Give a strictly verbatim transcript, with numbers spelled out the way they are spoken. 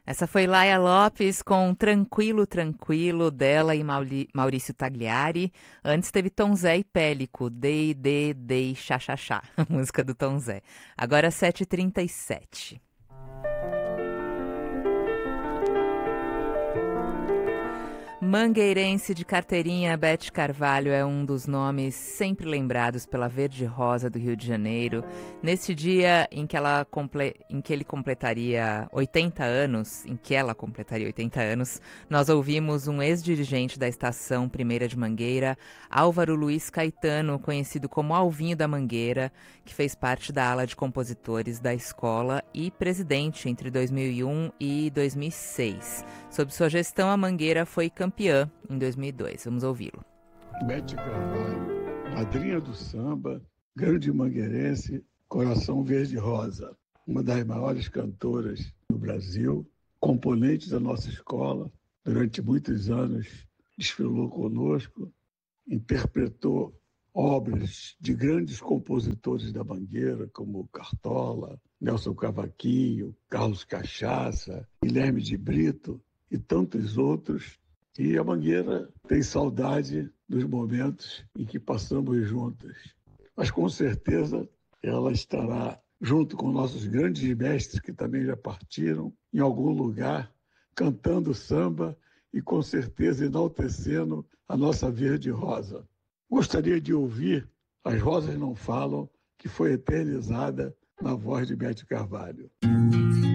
Essa foi Laia Lopes com Tranquilo, Tranquilo, dela e Mauli- Maurício Tagliari. Antes teve Tom Zé e Pélico, Dei, Dei, Dei, Chá, Chá, Chá, a música do Tom Zé. Agora sete e trinta e sete. Mangueirense de carteirinha, Bete Carvalho é um dos nomes sempre lembrados pela Verde Rosa do Rio de Janeiro. Neste dia em que, ela comple... em que ele completaria oitenta anos, em que ela completaria oitenta anos, nós ouvimos um ex-dirigente da Estação Primeira de Mangueira, Álvaro Luiz Caetano, conhecido como Alvinho da Mangueira, que fez parte da ala de compositores da escola e presidente entre dois mil e um e dois mil e seis. Sob sua gestão, a Mangueira foi campeã em dois mil e dois. Vamos ouvi-lo. Bete Carvalho, madrinha do samba, grande mangueirense, coração verde-rosa, uma das maiores cantoras do Brasil, componente da nossa escola, durante muitos anos desfilou conosco, interpretou obras de grandes compositores da Mangueira, como Cartola, Nelson Cavaquinho, Carlos Cachaça, Guilherme de Brito e tantos outros. E a Mangueira tem saudade dos momentos em que passamos juntas. Mas com certeza ela estará junto com nossos grandes mestres que também já partiram, em algum lugar, cantando samba e com certeza enaltecendo a nossa verde rosa. Gostaria de ouvir As Rosas Não Falam, que foi eternizada na voz de Bete Carvalho.